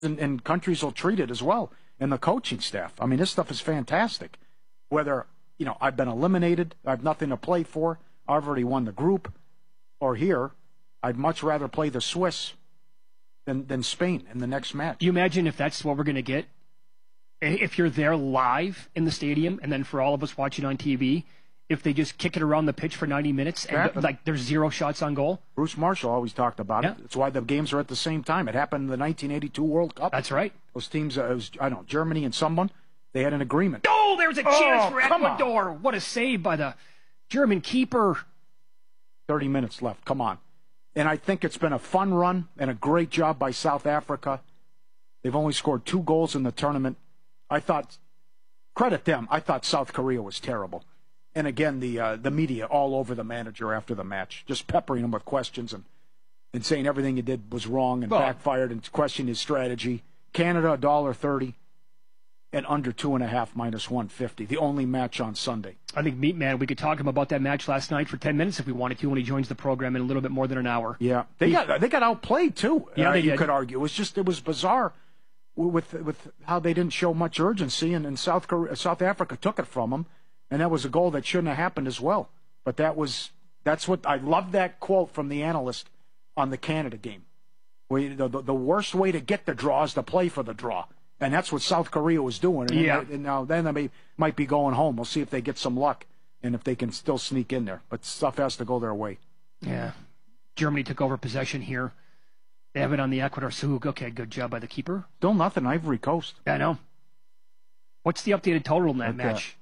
and countries will treat it as well, and the coaching staff. I mean, this stuff is fantastic. Whether, I've been eliminated, I have nothing to play for, I've already won the group, or here, I'd much rather play the Swiss than Spain in the next match. You imagine if that's what we're going to get? If you're there live in the stadium, and then for all of us watching on TV, if they just kick it around the pitch for 90 minutes and there's 0 shots on goal? Bruce Marshall always talked about it. That's why the games are at the same time. It happened in the 1982 World Cup. That's right. Those teams, Germany and someone, they had an agreement. Oh, there's a chance for Ecuador. What a save by the German keeper. 30 minutes left. Come on. And I think it's been a fun run and a great job by South Africa. They've only scored 2 goals in the tournament. Credit them, I thought South Korea was terrible. And again, the media all over the manager after the match, just peppering him with questions and saying everything he did was wrong and backfired and questioning his strategy. Canada, $1.30 and under 2.5 minus 150. The only match on Sunday. I think, Meatman, we could talk to him about that match last night for 10 minutes if we wanted to when he joins the program in a little bit more than an hour. Yeah, they got outplayed too. Yeah, you could argue. It was bizarre with how they didn't show much urgency, and South Africa took it from them, and that was a goal that shouldn't have happened as well. But that's what I love, that quote from the analyst on the Canada game. Where the worst way to get the draw is to play for the draw. And that's what South Korea was doing. And now they might be going home. We'll see if they get some luck and if they can still sneak in there. But stuff has to go their way. Yeah. Germany took over possession here. They have it on the Ecuador. Sug. Okay, good job by the keeper. Still nothing, Ivory Coast. I know. What's the updated total in that match?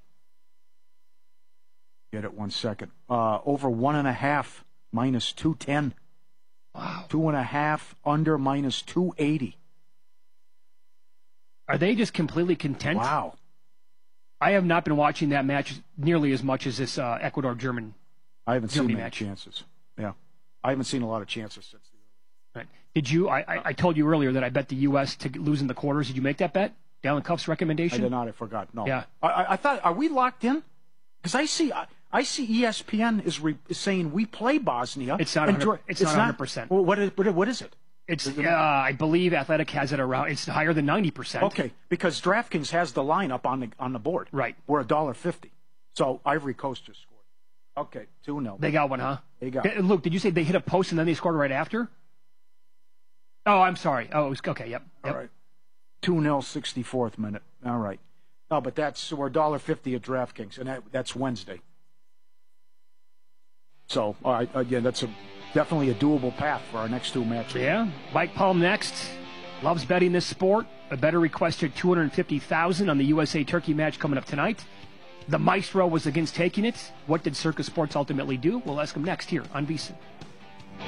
Get it 1 second. Over 1.5 minus 210. Wow. 2.5 under minus 280. Are they just completely content? Wow. I have not been watching that match nearly as much as this Ecuador-German. I haven't seen many match. Chances. Yeah, I haven't seen a lot of chances since the. Right. Did you? I told you earlier that I bet the U.S. to lose in the quarters. Did you make that bet? Dallin Cuff's recommendation. I did not. I forgot. No. Yeah. I thought. Are we locked in? Because I see ESPN is saying we play Bosnia. It's not. It's not 100%. Well, what is it? It's. I believe Athletic has it around. It's higher than 90%. Okay, because DraftKings has the lineup on the board. Right. We're $1.50. So Ivory Coast just scored. Okay, 2-0. They got one, huh? They got. Luke, did you say they hit a post and then they scored right after? Oh, I'm sorry. Oh, it was okay. Yep. All right. 2-0, 64th minute. All right. No, but we're $1.50 at DraftKings, and that's Wednesday. So, again, that's definitely a doable path for our next 2 matches. Yeah. Mike Palm next. Loves betting this sport. A better requested $250,000 on the USA Turkey match coming up tonight. The Maestro was against taking it. What did Circus Sports ultimately do? We'll ask him next here on VSiN.